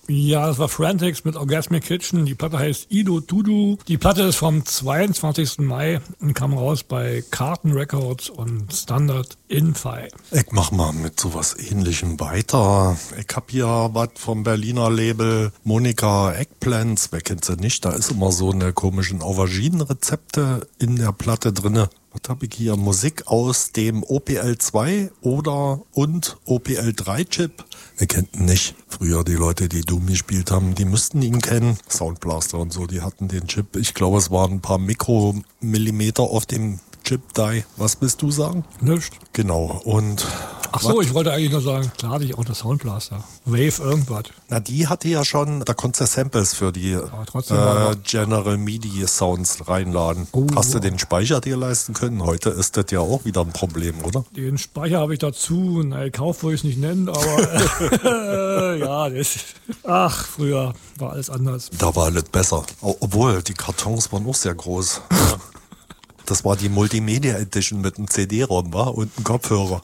Ja, das war Frantics mit Orgasmic Kitchen. Die Platte heißt Ido Tudu. Die Platte ist vom 22. Mai und kam raus bei Carton Records und Standard Infi. Ich mach mal mit sowas Ähnlichem weiter. Ich hab hier was vom Berliner Label Monika Eggplants. Wer kennt sie nicht? Da ist immer so eine komischen Auberginen-Rezepte in der Platte drinne. Was habe ich hier? Musik aus dem OPL 2 und OPL 3 Chip. Wer kennt ihn nicht? Früher die Leute, die Doom gespielt haben, die müssten ihn kennen. Soundblaster und so, die hatten den Chip. Ich glaube, es waren ein paar Mikromillimeter auf dem Chip-Die. Was willst du sagen? Nichts. Genau. Und Ach so, ich wollte eigentlich nur sagen, klar, die auch der Soundblaster. Wave irgendwas. na, die hatte ja schon, da konntest du Samples für die trotzdem war General MIDI Sounds reinladen. Oh. Hast du den Speicher dir leisten können? Heute ist das ja auch wieder ein Problem, oder? Den Speicher habe ich dazu. Na, Kauf würde ich es nicht nennen, aber ja, ach, früher war alles anders. Da war alles besser. Obwohl, die Kartons waren auch sehr groß. Das war die Multimedia Edition mit einem CD-ROM, und einem Kopfhörer.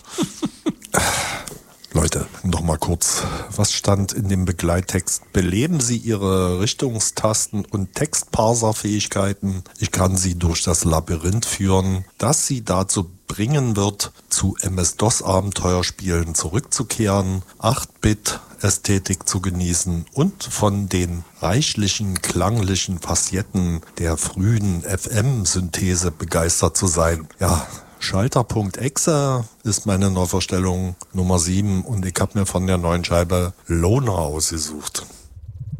Leute, noch mal kurz. Was stand in dem Begleittext? Beleben Sie Ihre Richtungstasten und Textparser-Fähigkeiten. Ich kann Sie durch das Labyrinth führen, das Sie dazu bringen wird, zu MS-DOS-Abenteuerspielen zurückzukehren, 8-Bit-Ästhetik zu genießen und von den reichlichen klanglichen Facetten der frühen FM-Synthese begeistert zu sein. Ja, Schalter.exe ist meine Neuvorstellung Nummer 7 und ich habe mir von der neuen Scheibe Loner ausgesucht.